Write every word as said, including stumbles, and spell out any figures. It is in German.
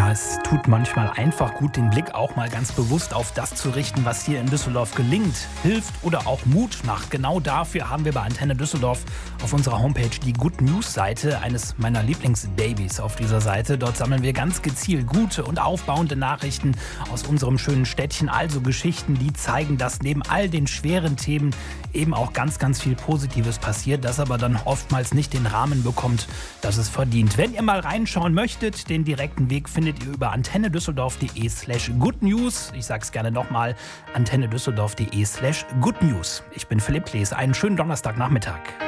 Ja, es tut manchmal einfach gut, den Blick auch mal ganz bewusst auf das zu richten, was hier in Düsseldorf gelingt, hilft oder auch Mut macht. Genau dafür haben wir bei Antenne Düsseldorf auf unserer Homepage die Good News Seite, eines meiner Lieblingsbabys auf dieser Seite. Dort sammeln wir ganz gezielt gute und aufbauende Nachrichten aus unserem schönen Städtchen, also Geschichten, die zeigen, dass neben all den schweren Themen eben auch ganz, ganz viel Positives passiert, das aber dann oftmals nicht den Rahmen bekommt, das es verdient. Wenn ihr mal reinschauen möchtet, den direkten Weg findet ihr über antennedüsseldorf.de slash good news. Ich sag's gerne nochmal, antennedüsseldorf.de slash good news. Ich bin Philipp Klees. Einen schönen Donnerstagnachmittag.